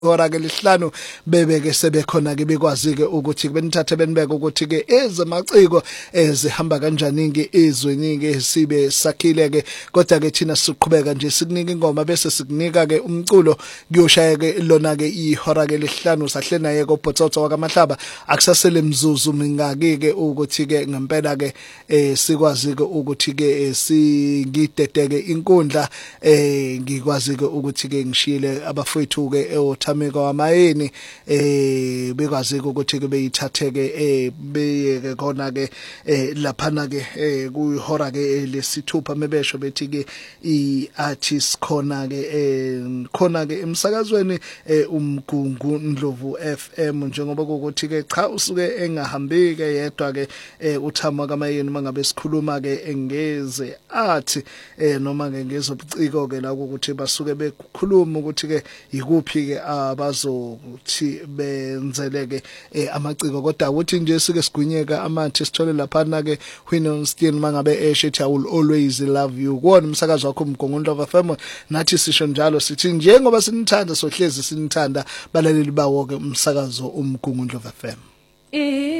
Ora ke lesihlanu bebeke sebekhona ke bekwazi ke ukuthi benithathe benibeke ukuthi ke ezemaciko ezihamba kanjani ke izweni ke sibe sakhile ke kodwa ke thina siqhubeka nje sikunika ingoma bese sikunika ke umculo kuyoshaya ke lona ke ihora ke lesihlanu sahle naye ko Botsotso wakamahlaba akusasele mzuzu mingaki ke ukuthi ke ngempela ke sikwazi ke ukuthi ke singidedeke inkundla ngikwazi ke ukuthi ke ngishile abafowethu ke Thamiko wamayeni bekwazi ukuthi ke beyithatheke beyeke khona ke laphana ke kuyihora ke lesithupha mebesho bethi ke iartist khona ke emsakazweni umgungu Ndlovu FM njengoba ukuthi ke cha usuke engahambi ke yedwa ke uThama kamayeni mangabe sikhuluma ke engeze athi noma ke ngezobuciko ke la ukuthi basuke bekhuluma ukuthi ke ikuphi ke abazothi benzeleke amaciko kodwa uthi nje sike sigunyeka amathi sithole lapha ke Winston mangabe eshithi I will always love you kuona umsakazo wakho umgongo Ndlovu FM nathi sisho njalo sithi njengoba sinithanda sohlezi sinithanda balaleli bawo ke umsakazo umgongo Ndlovu FM